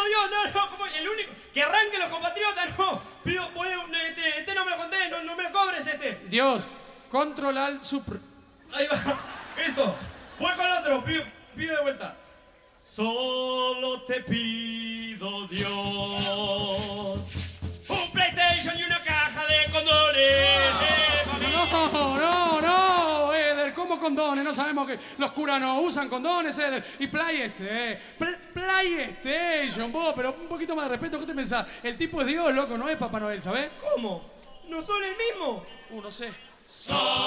Dios, no, ¿cómo? El único. Que arranquen los compatriotas, no. Pido, este no me lo conté, no me lo cobres este. Dios, control al supr. Ahí va, eso. Voy con otro, pido de vuelta. Solo te pido, Dios, un PlayStation y una caja de condones. No, Eder, ¿cómo condones? No sabemos que los curas no usan condones, Eder. Y PlayStation, vos, pero un poquito más de respeto, ¿qué te pensás? El tipo es Dios, loco, no es Papá Noel, ¿sabés? ¿Cómo? ¿No son el mismo? No sé.